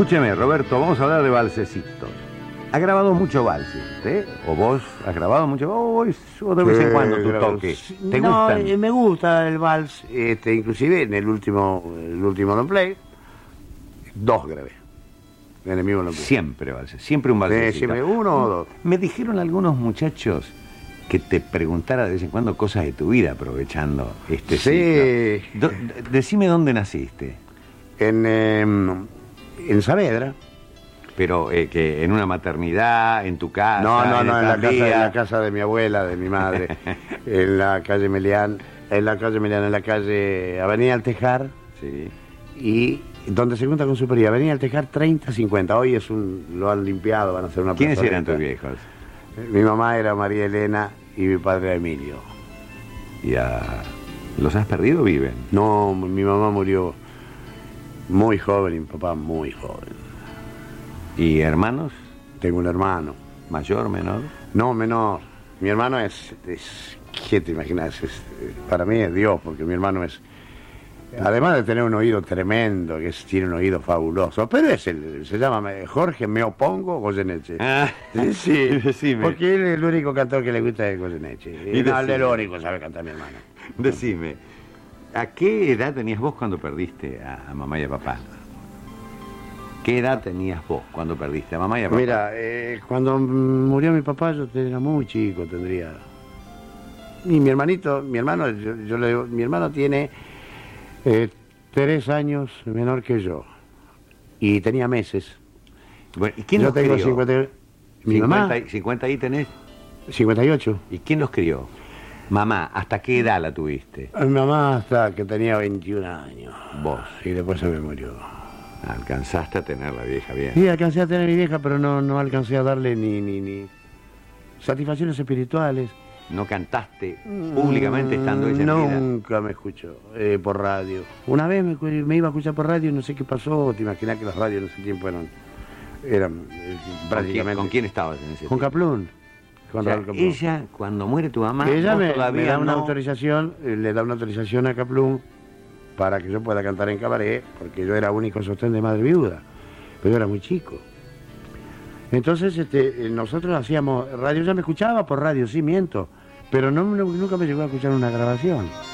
Escúcheme, Roberto, vamos a hablar de valsecitos. ¿Ha grabado mucho valses usted? ¿O vos has grabado mucho? ¿O de vez en cuando tu toque? ¿Te gustan? Me gusta el vals. Inclusive en el último long play, 2 grabé. En el mismo long play. Siempre valses, siempre un valsecito. Siempre 1 o 2. Me dijeron algunos muchachos que te preguntara de vez en cuando cosas de tu vida aprovechando este ciclo. Decime dónde naciste. En Saavedra. Pero que en una maternidad, en tu casa. No, en la casa de mi abuela, de mi madre. En la calle Melián, en la calle Avenida Altejar. Sí. Y donde se junta con Supería, Avenida Altejar 30-50. Hoy lo han limpiado, van a hacer una ¿Quiénes plazoleta. eran tus viejos? Mi mamá era María Elena y mi padre era Emilio. ¿Los has perdido o viven? No, mi mamá murió muy joven y mi papá muy joven. ¿Y hermanos? Tengo un hermano. ¿Mayor, menor? No, menor. Mi hermano es ¿qué te imaginas? Para mí es Dios, porque mi hermano es, además de tener un oído tremendo, tiene un oído fabuloso, pero se llama Jorge Me Opongo Goyeneche. Sí, decime. Porque él es el único cantor que le gusta de Goyeneche. Y no, el único sabe cantar mi hermano. Decime, ¿a qué edad tenías vos cuando perdiste a mamá y a papá? ¿Qué edad tenías vos cuando perdiste a mamá y a papá? Mira, cuando murió mi papá yo era muy chico, tendría. Y mi hermano, yo le digo, mi hermano tiene 3 años menor que yo. Y tenía meses. Bueno, ¿y quién yo los tengo crió? 50. Mi mamá. 50 ahí tenés. 58. ¿Y quién los crió? Mamá, ¿hasta qué edad la tuviste? Mi mamá hasta que tenía 21 años. Vos. Y después se me murió. Alcanzaste a tener la vieja bien. Sí, alcancé a tener a mi vieja, pero no alcancé a darle ni satisfacciones espirituales. ¿No cantaste públicamente estando ella en vida? Nunca me escuchó por radio. Una vez me iba a escuchar por radio y no sé qué pasó. Te imaginas que las radios en ese tiempo eran prácticamente... ¿Con quién estabas en ese tiempo? Con Caplún. O sea, ella, cuando muere tu mamá, ella me da una no... autorización, le da una autorización a Caplún para que yo pueda cantar en cabaret, porque yo era único sostén de madre viuda, pero yo era muy chico. Entonces nosotros hacíamos radio, ya me escuchaba por radio, sí, miento, pero nunca me llegó a escuchar una grabación.